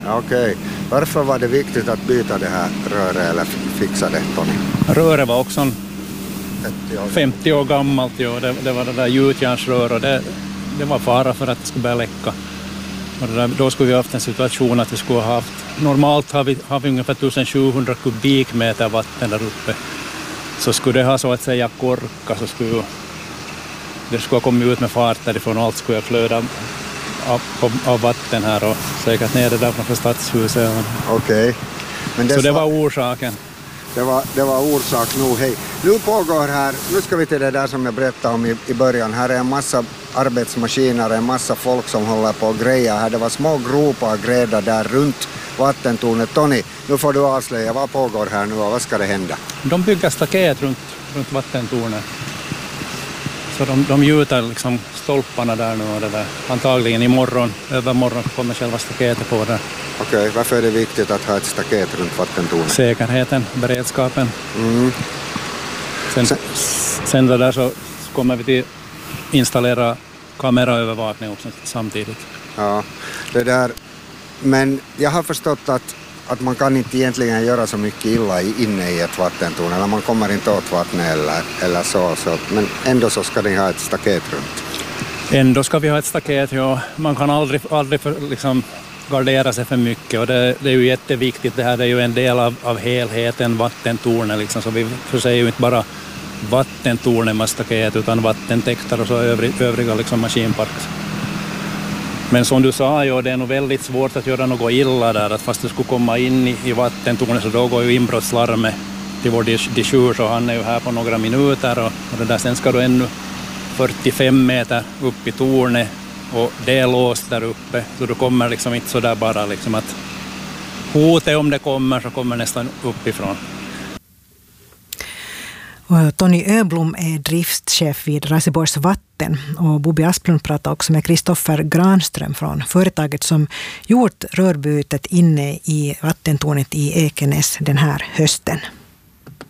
Okej. Varför var det viktigt att byta det här röret eller fixa det, Tony? Röret var också 50 år gammalt. Ja. Det var det där gjutjärnsrör och det var fara för att det skulle börja läcka. Och då skulle vi ha haft en situation att vi skulle ha haft... Normalt har vi ungefär 1700 kubikmeter vatten där uppe. Så skulle det ha så att säga korka så skulle det skulle ha kommit ut med fart därifrån och allt skulle ha flöda av vatten här och säkert ner det där från stadshuset. Okej. Men så det var orsaken. Det var orsak nog. Hej. Nu pågår här, nu ska vi till det där som jag berättade om i början. Här är en massa arbetsmaskiner, en massa folk som håller på och grejer här. Det var små gropar grävda där runt vattentornet. Tony, nu får du avslöja. Vad pågår här nu och vad ska det hända? De bygger staket runt vattentornet. Så de gjuter liksom stolparna där nu och det där. Antagligen övermorgon kommer själva staketet på det. Okej, varför är det viktigt att ha ett staket runt vattentornet? Säkerheten, beredskapen. Sen där så kommer vi till installera kameraövervakning också samtidigt. Ja, det där. Men jag har förstått att man kan inte egentligen göra så mycket illa inne i ett vattentorn. Eller man kommer inte åt vattnet eller så. Men ändå så ska ni ha ett staket runt. Ändå ska vi ha ett staket, ja. Man kan aldrig liksom gardera sig för mycket. Och det är ju jätteviktigt. Det här är ju en del av helheten, vattentornet. Liksom. Så vi förser ju inte bara vattentornet med staket utan vattentäkter och så övriga liksom maskinpark. Men som du sa, ja, det är nog väldigt svårt att göra något illa där. Att fast det skulle komma in i vattentornet så då går ju inbrottslarmet till vår disjur så han är ju här på några minuter och det där. Sen ska du ännu 45 meter upp i tornet och det är låst där uppe. Så du kommer liksom inte så där bara liksom att hotet om det kommer så kommer nästan uppifrån. Tony Öblom är driftschef vid Raseborgs vatten och Bobby Asplund pratar också med Kristoffer Granström från företaget som gjort rörbytet inne i vattentornet i Ekenäs den här hösten.